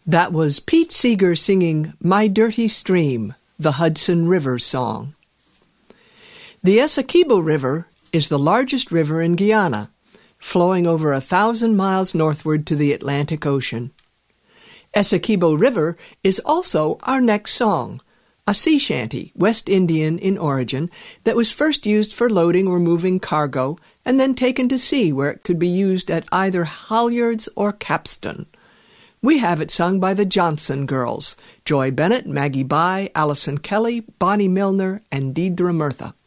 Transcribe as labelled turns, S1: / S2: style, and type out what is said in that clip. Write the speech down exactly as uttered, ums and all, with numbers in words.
S1: That was Pete Seeger singing My Dirty Stream, the Hudson River song. The Essequibo River is the largest river in Guyana, flowing over a thousand miles northward to the Atlantic Ocean. Essequibo River is also our next song, a sea shanty, West Indian in origin, that was first used for loading or moving cargo and then taken to sea where it could be used at either halyards or capstan. We have it sung by the Johnson Girls, Joy Bennett, Maggie Bye, Allison Kelly, Bonnie Milner, and Deidre Murtha.